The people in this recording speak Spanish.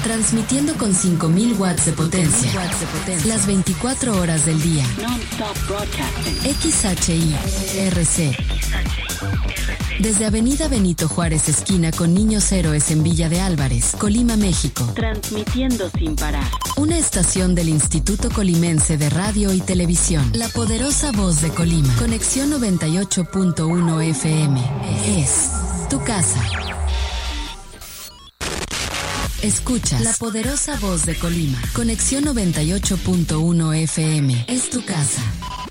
Transmitiendo con 5.000 watts de potencia. Las 24 horas del día. Non-stop broadcasting. XHI-RC. Desde Avenida Benito Juárez, esquina con Niños Héroes en Villa de Álvarez, Colima, México. Transmitiendo sin parar. Una estación del Instituto Colimense de Radio y Televisión. La poderosa voz de Colima. Conexión 98.1 FM. Es tu casa. Escuchas La poderosa voz de Colima. Conexión 98.1 FM. Es tu casa.